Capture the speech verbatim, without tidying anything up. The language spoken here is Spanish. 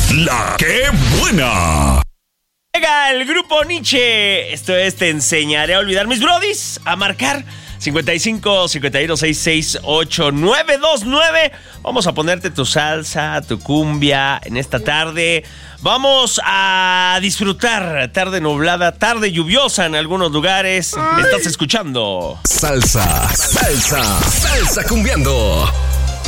La que buena. Llega el grupo Nietzsche. Esto es Te enseñaré a olvidar, mis brodis. A marcar cincuenta y cinco, cincuenta y uno, sesenta y seis, ochenta y nueve veintinueve. Vamos a ponerte tu salsa, tu cumbia en esta tarde. Vamos a disfrutar. Tarde nublada, tarde lluviosa en algunos lugares. Estás escuchando Salsa, salsa, salsa cumbiando.